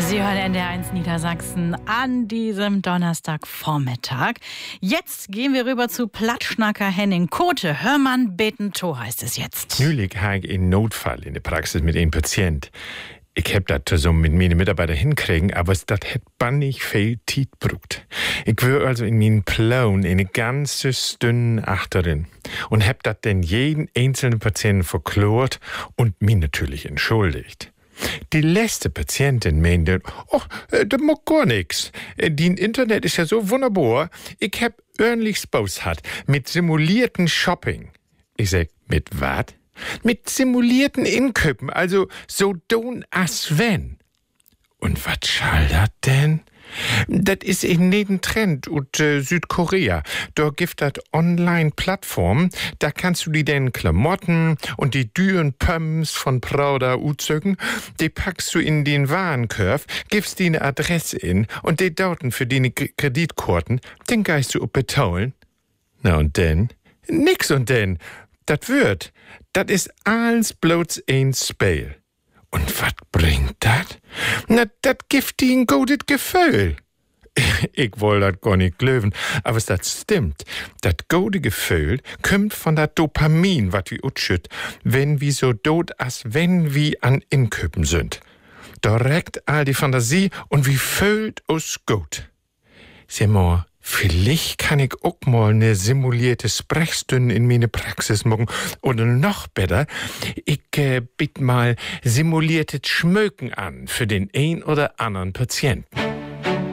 Sie hören NDR1 Niedersachsen an diesem Donnerstagvormittag. Jetzt gehen wir rüber zu Plattschnacker Henning Kote. Hörmann beten to heißt es jetzt. Neulich habe ich einen Notfall in der Praxis mit einem Patient. Ich hab das zusammen mit meinen Mitarbeitern hinkriegen, aber das hat bannig viel Zeit gebraucht. Ich will also in meinen Plan eine ganze Stunde achterin und hab das denn jeden einzelnen Patienten verklort und mich natürlich entschuldigt. Die letzte Patientin meinte, das macht gar nix. Die Internet ist ja so wunderbar. Ich hab ordentlich Spaß hat mit simulierten Shopping. Ich sag, mit wat? Mit simulierten Inköpen, also so don as wenn. Und wat schall dat denn? Das ist in jeden Trend und Südkorea. Da gibt das Online-Plattformen, da kannst du die den Klamotten und die düren Pumps von Prada uzögen, die packst du in den Warenkorb, gibst die eine Adresse in und die Daten für die Kreditkarten, den geist du betaulen. Na und denn? Nix und denn. Das wird. Das ist alles bloß ein Spiel. Und was bringt das? Na, das gibt die ein gutes Gefühl. Ich will das gar nicht glauben, aber das stimmt. Das gute Gefühl kommt von der Dopamin, was wir utschütt, wenn wir so tot, als wenn wir an Inköpen sind. Direkt all die Fantasie und wie fühlt uns gut. Sag mal, vielleicht kann ich auch mal eine simulierte Sprechstunde in meine Praxis machen. Oder noch besser, ich biete mal simuliertes Schmöken an für den ein oder anderen Patienten.